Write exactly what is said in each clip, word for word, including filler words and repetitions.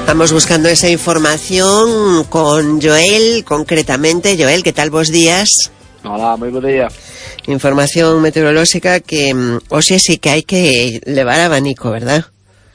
Vamos buscando esa información con Joel, concretamente. Joel, ¿qué tal vos días? Hola, moi bo día. Información meteorolóxica que hoxe sí que hai que levar abanico, verdad?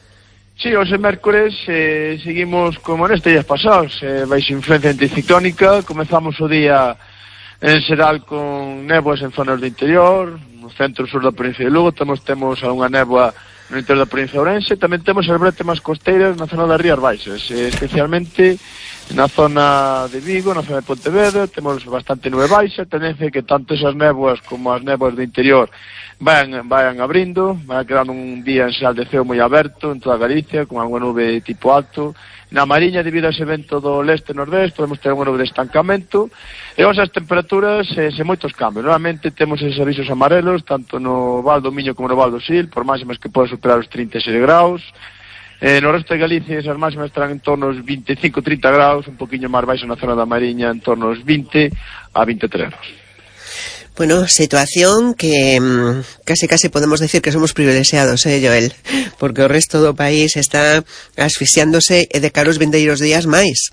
Sí, hoxe mércores eh, seguimos como nestes días pasados, eh, baixo influencia anticiclónica. Comezamos o día en xeral con néboas en zonas do interior, no centro sur da provincia de Lugo, temos, temos algunha néboa no interior da provincia de Ourense, tamén temos as bretemas costeiras na zona das Rías Baixas, eh, especialmente na zona de Vigo, na zona de Pontevedra, temos bastante nube baixa, tendencia que tanto esas néboas como as néboas do interior vayan, vayan abrindo, vai quedando un día en xeral de ceo moi aberto en toda Galicia, con alguna nube tipo alto. Na Mariña, debido a ese vento do leste-nordeste, podemos ter unha nube de estancamento, e hoxe as temperaturas eh, sen moitos cambios. Normalmente temos esos avisos amarelos, tanto no Val do Miño como no Val do Sil, por máximas que poden superar os trinta e seis graus. Eh, no resto de Galicia esas máximas estarán en torno aos veinticinco a trinta graus, un poquinho máis baixo na zona da Mariña, en torno aos vinte a veintitrés graus. Bueno, situación que mmm, casi casi podemos decir que somos privilexiados, eh, Joel, porque o resto do país está asfixiándose e de cara os vindeiros días máis.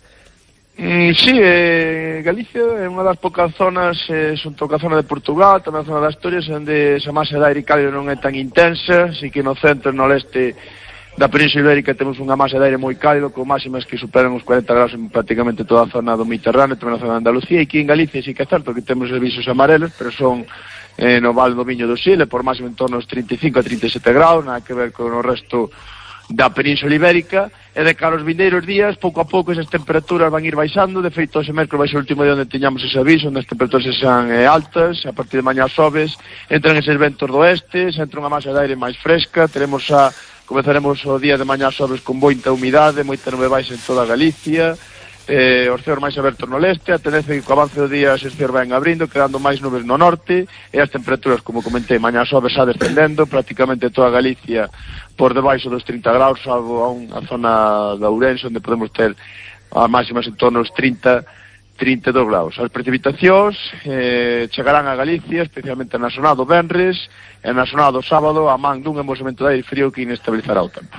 Mm, sí, eh, Galicia é unha das poucas zonas, eh, xunto coa zona de Portugal, tamén a zona de Asturias, onde esa masa de aire cálido non é tan intensa, así que no centro e no leste da Península Ibérica temos unha masa de aire moi cálido, con máximas que superan os cuarenta graus en prácticamente toda a zona do Mediterráneo, tamén na zona de Andalucía, e aquí en Galicia sí que é certo que temos avisos amarelos, pero son eh, no Val do Miño do Sil, por máximo en torno aos trinta e cinco a trinta e sete graus, nada que ver con o resto da Península Ibérica, e de cara aos vindeiros días, pouco a pouco esas temperaturas van ir baixando. De feito, ese mércoles vai ser o último día onde teñamos ese aviso, onde as temperaturas sean eh, altas, a partir de mañá sobes, entran eses ventos do oeste, se entra unha masa de aire máis fresca, teremos a comezaremos o día de mañá sobres con moita humidade, moita nube baixa en toda Galicia, eh, os ceos máis abertos no leste, a tendencia que co avance do día eses ceos van abrindo, quedando máis nubes no norte, e as temperaturas, como comentei, mañá sobres xa descendendo, prácticamente toda Galicia por debaixo dos trinta graus, salvo a unha zona da Ourense, onde podemos ter a máximas en torno aos trinta, trinta e dous graus. As precipitacións eh, chegarán a Galicia, especialmente na zona do venres, e na zona do sábado, a man dun embolsamento de aire frío que inestabilizará o tempo.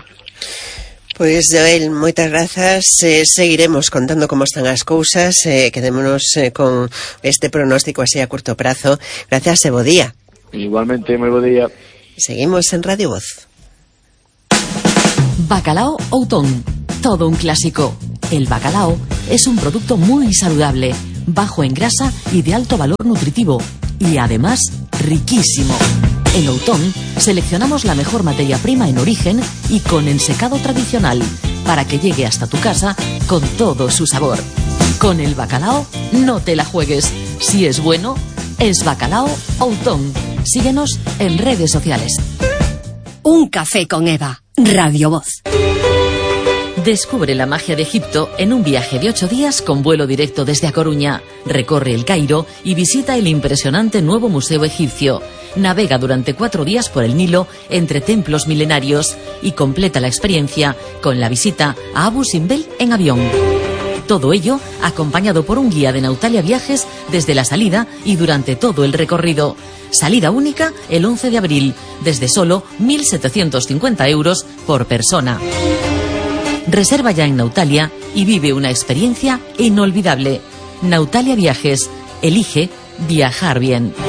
Pois, Joel, moitas grazas. Eh, seguiremos contando como están as cousas. Eh, quedémonos eh, con este pronóstico así a curto prazo. Gracias e bo día. Igualmente, moi bo día. Seguimos en Radio Voz. Bacalao Outón, todo un clásico. El bacalao es un producto muy saludable, bajo en grasa y de alto valor nutritivo, y además riquísimo. En Outón seleccionamos la mejor materia prima en origen y con ensecado tradicional, para que llegue hasta tu casa con todo su sabor. Con el bacalao no te la juegues. Si es bueno, es Bacalao Outón. Síguenos en redes sociales. Un café con Eva, Radio Voz. Descubre la magia de Egipto en un viaje de ocho días con vuelo directo desde A Coruña. Recorre el Cairo y visita el impresionante nuevo Museo Egipcio. Navega durante cuatro días por el Nilo entre templos milenarios y completa la experiencia con la visita a Abu Simbel en avión. Todo ello acompañado por un guía de Nautalia Viajes desde la salida y durante todo el recorrido. Salida única el once de abril, desde solo mil setecientos cincuenta euros por persona. Reserva ya en Nautalia y vive una experiencia inolvidable. Nautalia Viajes. Elige viajar bien.